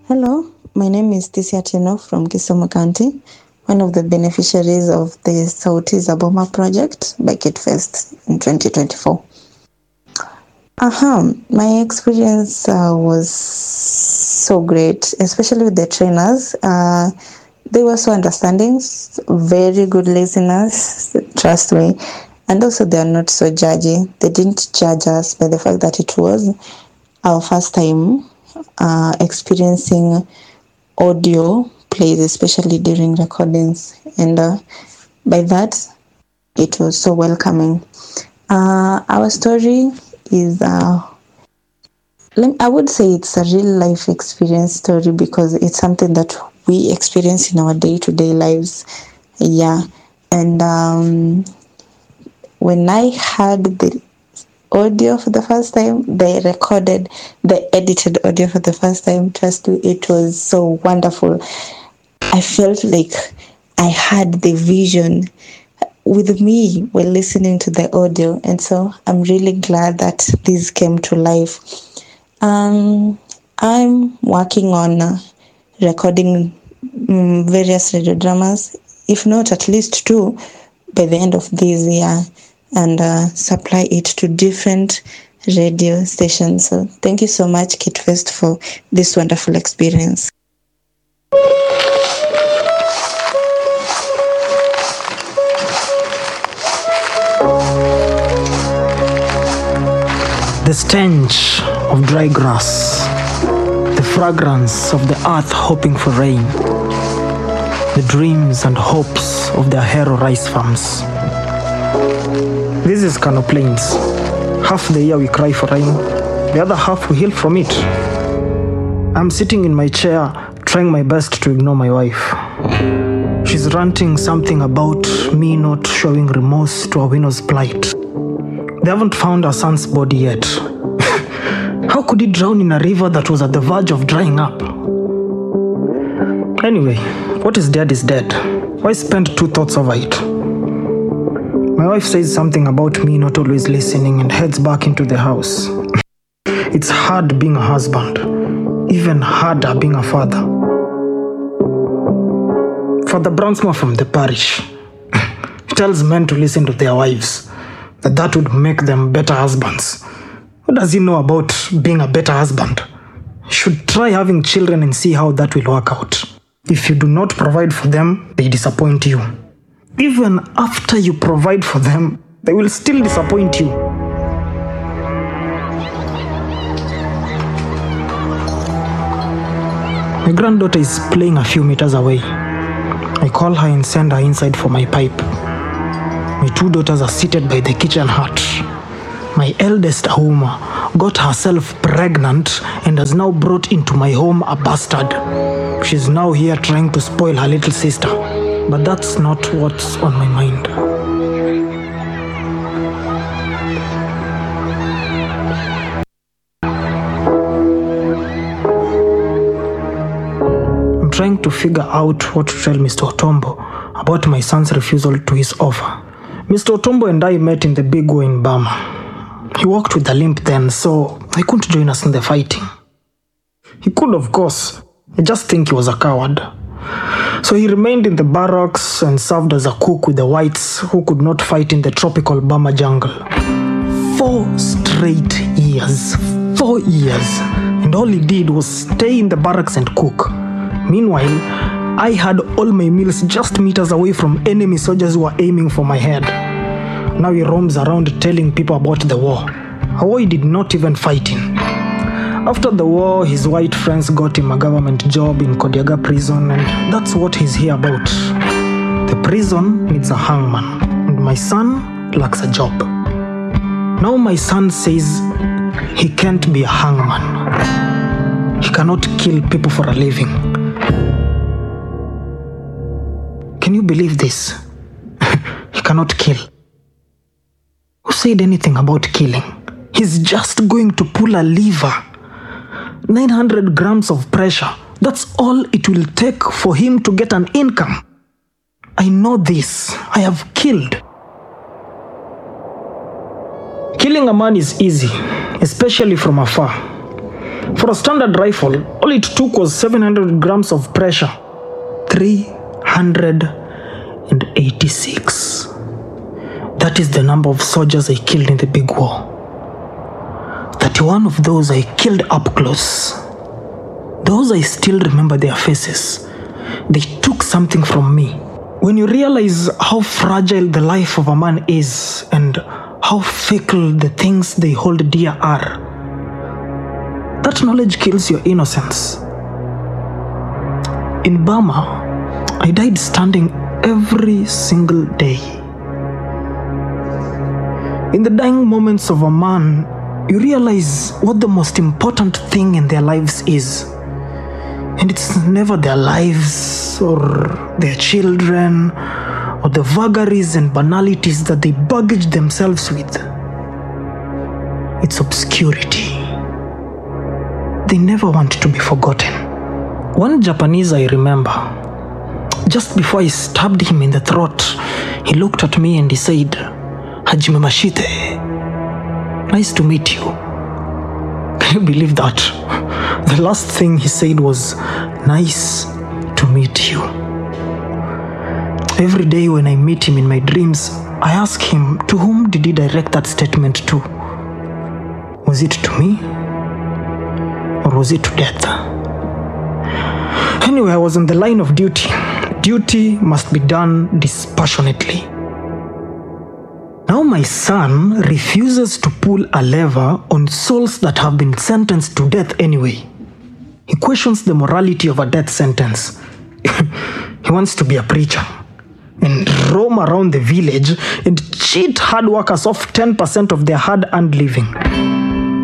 Hello, my name is Tisia Chino from Kisumu County, one of the beneficiaries of the Sauti za Boma project by KidFest in 2024. My experience was so great, especially with the trainers. They were so understanding, very good listeners, trust me. And also they are not so judgy. They didn't judge us by the fact that it was our first time experiencing audio plays, especially during recordings. And by that, it was so welcoming. Our story is, I would say it's a real life experience story because it's something that we experience in our day-to-day lives. Yeah. And when I heard the audio for the first time, the edited audio for the first time, trust me, it was so wonderful. I felt like I had the vision with me while listening to the audio, and so I'm really glad that this came to life. I'm working on recording various radio dramas, if not at least 2 by the end of this year, and supply it to different radio stations. So thank you so much, KidFest, for this wonderful experience. The stench of dry grass, the fragrance of the earth hoping for rain, the dreams and hopes of the Ahero rice farms. This is Kano Plains. Half the year we cry for rain, the other half we heal from it. I'm sitting in my chair, trying my best to ignore my wife. She's ranting something about me not showing remorse to Awino's plight. They haven't found our son's body yet. How could he drown in a river that was at the verge of drying up? Anyway, what is dead is dead. Why spend 2 thoughts over it? My wife says something about me not always listening and heads back into the house. It's hard being a husband, even harder being a father. Father Brownsmore from the parish tells men to listen to their wives, that would make them better husbands. What does he know about being a better husband? You should try having children and see how that will work out. If you do not provide for them, they disappoint you. Even after you provide for them, they will still disappoint you. My granddaughter is playing a few meters away. I call her and send her inside for my pipe. My 2 daughters are seated by the kitchen hut. My eldest, Ahuma, got herself pregnant and has now brought into my home a bastard. She's now here trying to spoil her little sister. But that's not what's on my mind. I'm trying to figure out what to tell Mr. Otombo about my son's refusal to his offer. Mr. Otombo and I met in the big war in Burma. He walked with a limp then, so I couldn't join us in the fighting. He could, of course. I just think he was a coward. So he remained in the barracks and served as a cook with the whites who could not fight in the tropical Burma jungle. 4 straight years. 4 years. And all he did was stay in the barracks and cook. Meanwhile, I had all my meals just meters away from enemy soldiers who were aiming for my head. Now he roams around telling people about the war. A war he did not even fight in. After the war, his white friends got him a government job in Kodiaga prison, and that's what he's here about. The prison needs a hangman, and my son lacks a job. Now my son says he can't be a hangman. He cannot kill people for a living. Can you believe this? He cannot kill. Who said anything about killing? He's just going to pull a lever. 900 grams of pressure. That's all it will take for him to get an income. I know this. I have killed. Killing a man is easy, especially from afar. For a standard rifle, All it took was 700 grams of pressure. 386. That is the number of soldiers I killed in the big war. 31 of those I killed up close. Those I still remember their faces. They took something from me. When you realize how fragile the life of a man is and how fickle the things they hold dear are, that knowledge kills your innocence. In Burma, I died standing every single day. In the dying moments of a man, you realize what the most important thing in their lives is. And it's never their lives or their children or the vagaries and banalities that they baggage themselves with. It's obscurity. They never want to be forgotten. One Japanese I remember, just before I stabbed him in the throat, he looked at me and he said, "Hajime Mashite, nice to meet you." Can you believe that? The last thing he said was, "Nice to meet you." Every day when I meet him in my dreams, I ask him, to whom did he direct that statement to? Was it to me? Or was it to death? Anyway, I was on the line of duty. Duty must be done dispassionately. Now my son refuses to pull a lever on souls that have been sentenced to death anyway. He questions the morality of a death sentence. He wants to be a preacher and roam around the village and cheat hard workers of 10% of their hard-earned living.